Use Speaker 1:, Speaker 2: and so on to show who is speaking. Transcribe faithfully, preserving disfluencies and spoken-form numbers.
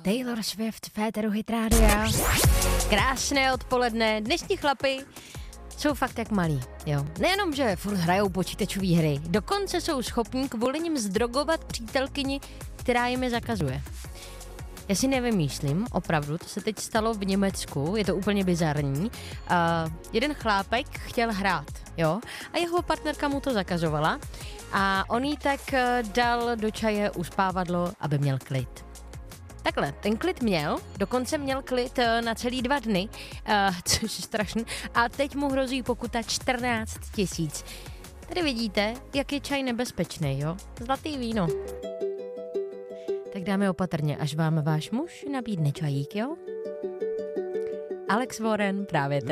Speaker 1: Taylor Swift, Féteru Hit Rádia. Krásné odpoledne. Dnešní chlapi jsou fakt jak malí, jo. Nejenom, že furt hrajou počítačové hry, dokonce jsou schopní kvůli nim zdrogovat přítelkyni, která jim je zakazuje. Já si nevymýšlím, opravdu, to se teď stalo v Německu, je to úplně bizarní. Uh, jeden chlápek chtěl hrát, jo, a jeho partnerka mu to zakazovala a on jí tak uh, dal do čaje uspávadlo, aby měl klid. Takhle, ten klid měl, dokonce měl klid uh, na celý dva dny, uh, což je strašný, a teď mu hrozí pokuta čtrnáct tisíc. Tady vidíte, jak je čaj nebezpečný, jo? Zlatý víno. Tak dáme opatrně, až vám váš muž nabídne čajík, jo? Alex Warren právě teď.